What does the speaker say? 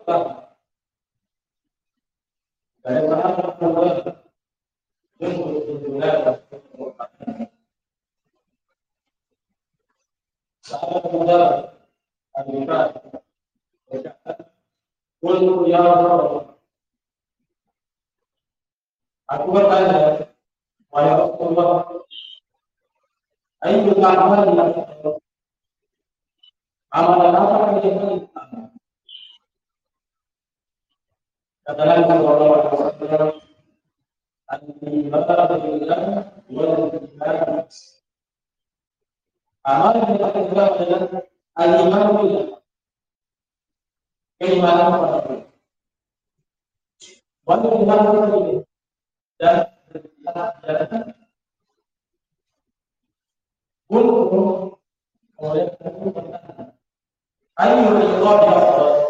dari mana pula yang saat muda Amerika pun ya aku bertanya wahai Rasulullah ayo amal yang amalan apa yang paling katakan Allah al-ibadah wal ibadah amal yang paling berat adalah al-iman billah keimanan kepada Allah wal ibadah dan berjalan pun oleh ayo Allah